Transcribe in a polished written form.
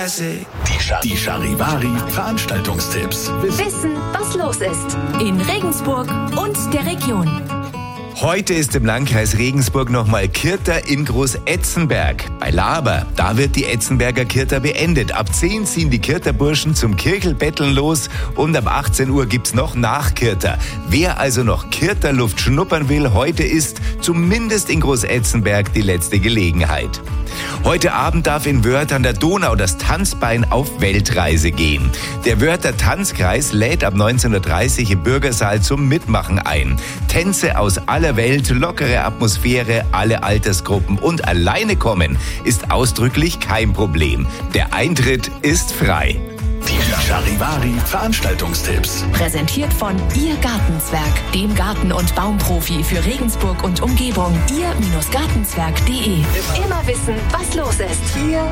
classic. Die Charivari Veranstaltungstipps. Wissen, was los ist in Regensburg und der Region. Heute ist im Landkreis Regensburg nochmal Kirta in Großetzenberg. Bei Laber, da wird die Etzenberger Kirta beendet. Ab 10 ziehen die Kirta-Burschen zum Kirchelbetteln los und ab 18 Uhr gibt's noch Nachkirta. Wer also noch Kirta-Luft schnuppern will, heute ist zumindest in Großetzenberg die letzte Gelegenheit. Heute Abend darf in Wörth an der Donau das Tanzbein auf Weltreise gehen. Der Wörther Tanzkreis lädt ab 19:30 Uhr im Bürgersaal zum Mitmachen ein. Tänze aus aller Welt, lockere Atmosphäre, alle Altersgruppen und alleine kommen ist ausdrücklich kein Problem. Der Eintritt ist frei. Die Charivari Veranstaltungstipps. Präsentiert von Ihr Gartenzwerg, dem Garten- und Baumprofi für Regensburg und Umgebung. Ihr-Gartenzwerg.de. Immer wissen, was los ist. Ihr